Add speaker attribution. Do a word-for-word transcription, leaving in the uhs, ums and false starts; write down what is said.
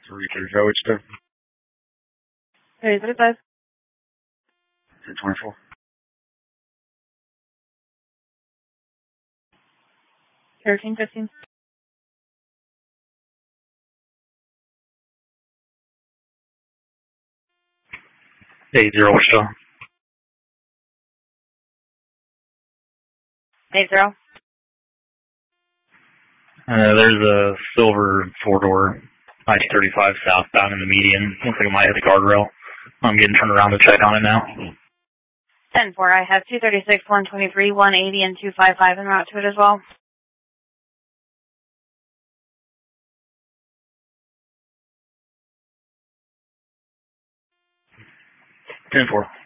Speaker 1: three thirty Joe, which two?
Speaker 2: Hey, thirty-five.
Speaker 1: three twenty-four.
Speaker 2: thirteen fifteen.
Speaker 1: eight zero, Wichita.
Speaker 2: eight zero.
Speaker 1: Uh, there's a silver four-door I thirty-five southbound in the median. Looks like it might hit the guardrail. I'm getting turned around to check on it now.
Speaker 2: ten four. I have two thirty-six, one twenty-three, one eighty, and two fifty-five en route to it as well.
Speaker 1: ten four.